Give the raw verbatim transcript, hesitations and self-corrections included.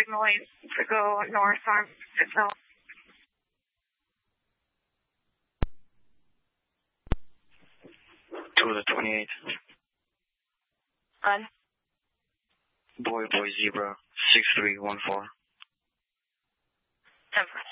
noise to go north on Pittsville. Two of the twenty-eighth. Run. Boy, boy, zebra, six three one four. ten four.